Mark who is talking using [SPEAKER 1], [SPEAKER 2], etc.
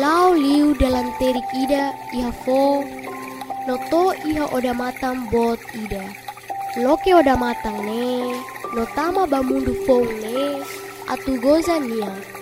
[SPEAKER 1] Lau liu dalam terik ida iha fo. Noto iha oda matang bot ida. Loke oda matang ne. Notama bamundu fong ne. Atu goza nia.